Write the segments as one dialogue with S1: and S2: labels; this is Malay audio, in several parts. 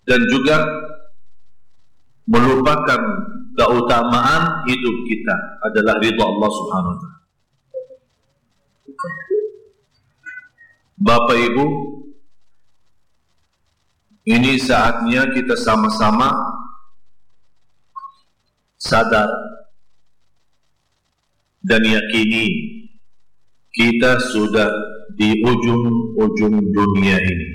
S1: dan juga melupakan keutamaan hidup kita adalah ridha Allah Subhanahu wa ta'ala. Bapak Ibu, ini saatnya kita sama-sama sadar dan yakini kita sudah di ujung-ujung dunia ini.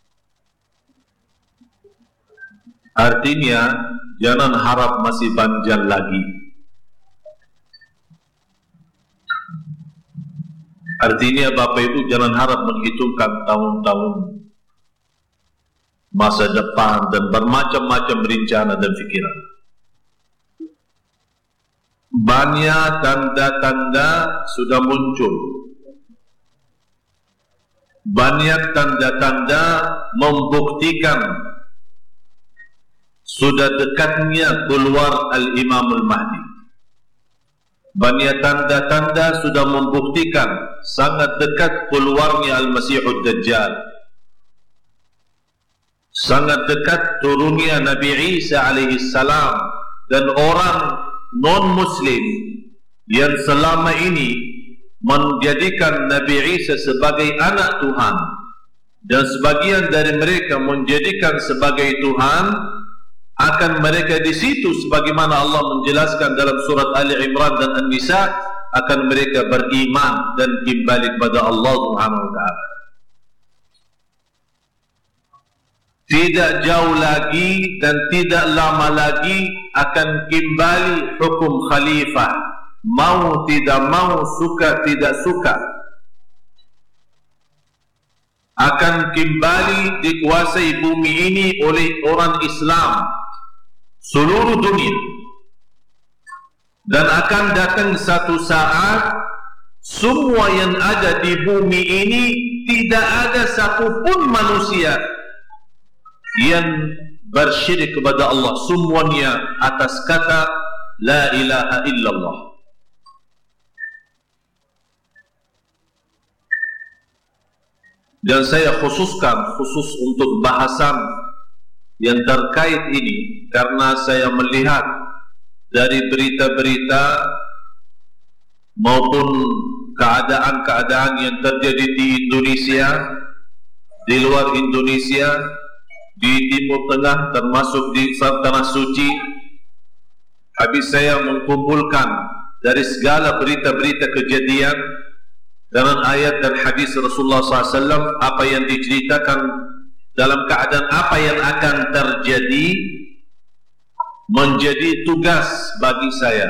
S1: Artinya, jangan harap masih panjang lagi. Artinya Bapak Ibu jangan harap menghitungkan tahun-tahun masa depan dan bermacam-macam rencana dan fikiran. Banyak tanda-tanda sudah muncul. Banyak tanda-tanda membuktikan sudah dekatnya keluar Al-Imam Al-Mahdi. Banyak tanda-tanda sudah membuktikan sangat dekat keluarnya Al-Masihud Dajjal. Sangat dekat turunnya Nabi Isa alaihi salam, dan orang non-Muslim yang selama ini menjadikan Nabi Isa sebagai anak Tuhan dan sebagian dari mereka menjadikan sebagai Tuhan, akan mereka di situ sebagaimana Allah menjelaskan dalam surat Ali Imran dan An-Nisa, akan mereka beriman dan kembali kepada Allah Subhanahu wa ta'ala. Tidak jauh lagi dan tidak lama lagi akan kembali hukum khalifah, mau tidak mau, suka tidak suka, akan kembali dikuasai bumi ini oleh orang Islam seluruh dunia. Dan akan datang satu saat semua yang ada di bumi ini tidak ada satupun manusia yang bersyirik kepada Allah, semuanya atas kata la ilaha illallah. Dan saya khusus untuk bahasan yang terkait ini karena saya melihat dari berita-berita maupun keadaan-keadaan yang terjadi di Indonesia, di luar Indonesia, di Timur Tengah, termasuk di Tanah Suci. Habis saya mengumpulkan dari segala berita-berita kejadian dengan ayat dan hadis Rasulullah SAW, apa yang diceritakan dalam keadaan apa yang akan terjadi, menjadi tugas bagi saya,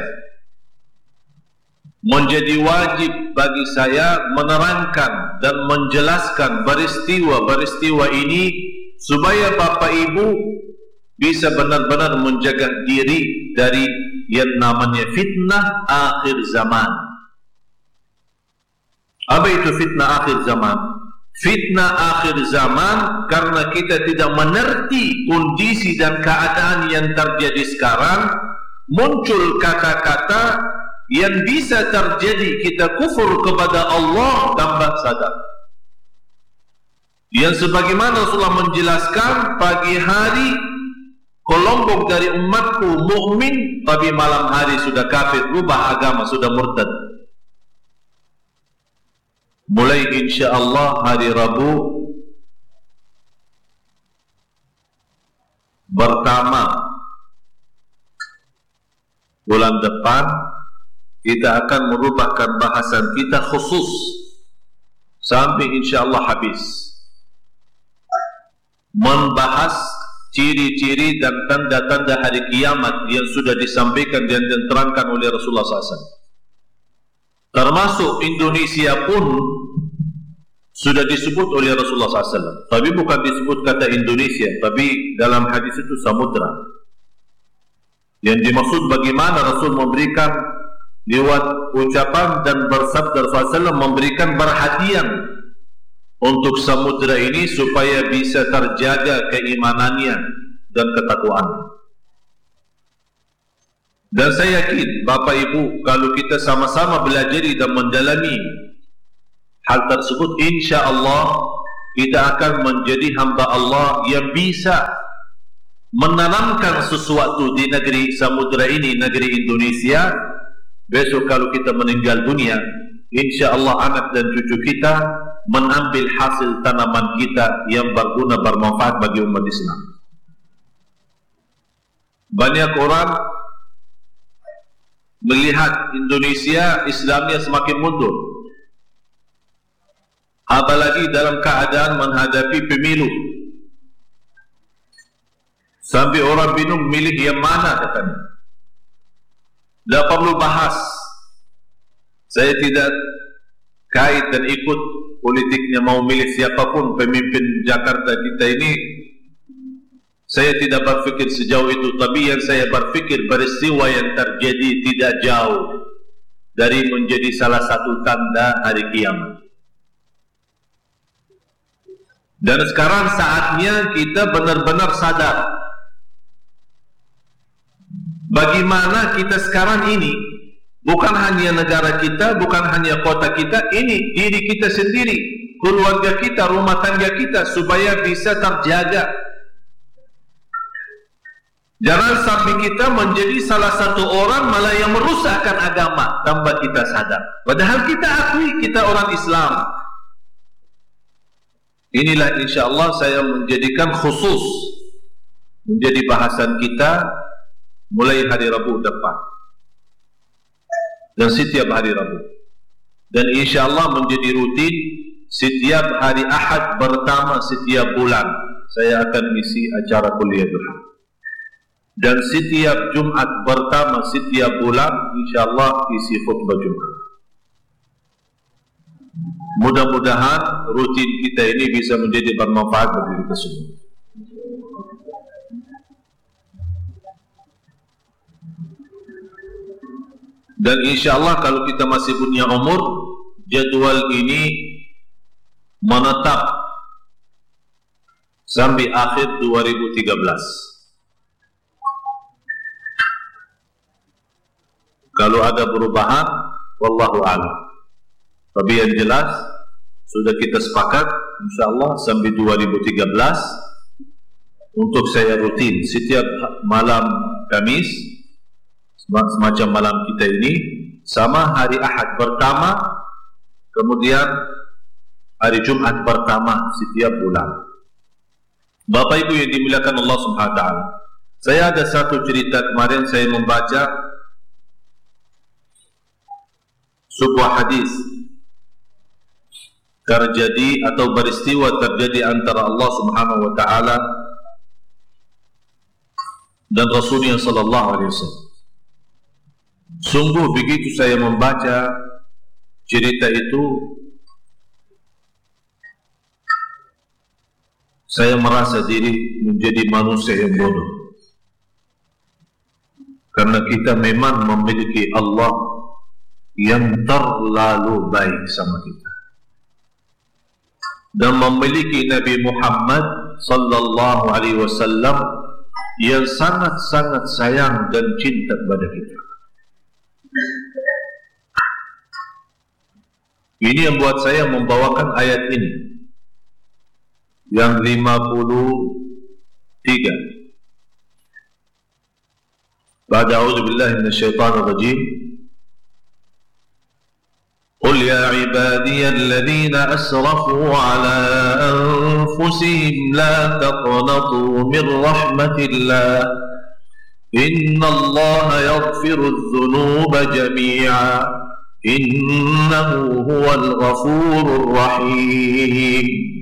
S1: menjadi wajib bagi saya menerangkan dan menjelaskan peristiwa-peristiwa ini supaya Bapak Ibu bisa benar-benar menjaga diri dari yang namanya fitnah akhir zaman. Apa itu fitnah akhir zaman? Fitnah akhir zaman karena kita tidak mengerti kondisi dan keadaan yang terjadi sekarang, muncul kata-kata yang bisa terjadi kita kufur kepada Allah tanpa sadar. Yang sebagaimana Rasulullah menjelaskan, pagi hari kelompok dari umatku mukmin, tapi malam hari sudah kafir, rubah agama, sudah murtad. Mulai insya-Allah hari Rabu pertama bulan depan kita akan merubahkan bahasan kita khusus sampai insya-Allah habis, membahas ciri-ciri dan tanda-tanda hari kiamat yang sudah disampaikan dan diterangkan oleh Rasulullah SAW. Termasuk Indonesia pun sudah disebut oleh Rasulullah SAW, tapi bukan disebut kata Indonesia, tapi dalam hadis itu samudra. Yang dimaksud bagaimana Rasul memberikan lewat ucapan dan bersabda Rasulullah SAW, memberikan perhatian untuk samudra ini supaya bisa terjaga keimanannya dan ketakwaannya. Dan saya yakin Bapak Ibu, kalau kita sama-sama belajar dan mendalami hal tersebut, insya Allah kita akan menjadi hamba Allah yang bisa menanamkan sesuatu di negeri samudra ini, negeri Indonesia. Besok kalau kita meninggal dunia, insya Allah anak dan cucu kita mengambil hasil tanaman kita yang berguna, bermanfaat bagi umat Islam. Banyak orang melihat Indonesia Islamnya semakin mundur, apalagi dalam keadaan menghadapi pemilu. Sampai orang bingung milih yang mana katanya. Tidak perlu bahas. Saya tidak kait dan ikut politiknya, mau milih siapapun pemimpin Jakarta kita ini. Saya tidak berpikir sejauh itu. Tapi yang saya berpikir, peristiwa yang terjadi tidak jauh dari menjadi salah satu tanda hari kiamat. Dan sekarang saatnya kita benar-benar sadar bagaimana kita sekarang ini, bukan hanya negara kita, bukan hanya kota kita, ini diri kita sendiri, keluarga kita, rumah tangga kita, supaya bisa terjaga. Jangan sampai kita menjadi salah satu orang malah yang merusakkan agama tanpa kita sadar. Padahal kita akui kita orang Islam. Inilah insya Allah saya menjadikan khusus menjadi bahasan kita mulai hari Rabu depan dan setiap hari Rabu, dan insya Allah menjadi rutin setiap hari Ahad pertama setiap bulan saya akan isi acara kuliah duha, dan setiap Jumat pertama setiap bulan insya Allah isi khutbah Jumat. Mudah-mudahan rutin kita ini bisa menjadi bermanfaat bagi kita semua. Dan insya Allah kalau kita masih punya umur, jadwal ini menetap sampai akhir 2013. Kalau ada perubahan, wallahu a'lam. Tapi yang jelas sudah kita sepakat, insya Allah sampai 2013 untuk saya rutin setiap malam Kamis, semacam malam kita ini, sama hari Ahad pertama, kemudian hari Jumat pertama setiap bulan. Bapak Ibu yang dimuliakan Allah Subhanahu wa taala, saya ada satu cerita kemarin saya membaca sebuah hadis terjadi atau peristiwa terjadi antara Allah Subhanahu wa taala dan Rasulnya sallallahu alaihi wasallam. Sungguh begitu saya membaca cerita itu, saya merasa diri menjadi manusia yang bodoh, karena kita memang memiliki Allah yang terlalu baik sama kita, dan memiliki Nabi Muhammad sallallahu alaihi wasallam yang sangat-sangat sayang dan cinta kepada kita. Ini yang buat saya membawakan ayat ini yang 53. Ba'da a'udzu billahi minasyaitonir rajim. Qul ya ibadiyalladzina asrafu ala anfusihim la taqnatu min rahmatillah innallaha yaghfiru adh-dhunuba jami'a innahu huwal ghafurur rahim.